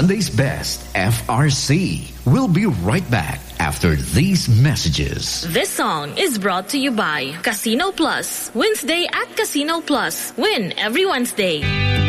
Sunday's Best, FRC. We'll be right back after these messages. This song is brought to you by Casino Plus. Wednesday at Casino Plus. Win every Wednesday.